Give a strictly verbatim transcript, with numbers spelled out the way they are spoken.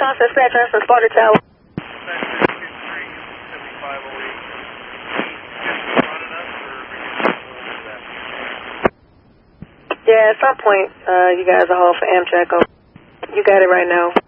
Wisconsin dispatch, transfer Sparta Tower. Yeah, at some point, uh, you guys are hold for Amtrak. You got it right now.